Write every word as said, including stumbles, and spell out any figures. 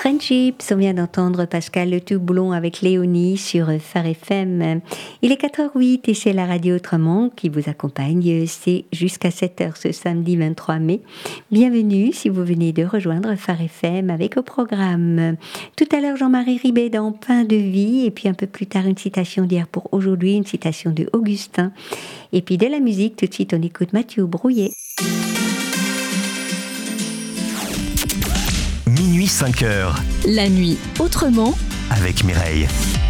Friendships, on vient d'entendre Pascal Le Toublon avec Léonie sur Phare F M. Il est quatre heures huit et c'est la radio Autrement qui vous accompagne. C'est jusqu'à sept heures ce samedi vingt-trois mai. Bienvenue si vous venez de rejoindre Phare F M avec au programme. Tout à l'heure, Jean-Marie Ribet dans Pain de vie et puis un peu plus tard, une citation d'hier pour aujourd'hui, une citation de Augustin. Et puis de la musique, tout de suite, on écoute Mathieu Brouillet. Minuit cinq heures. La nuit autrement avec Mireille.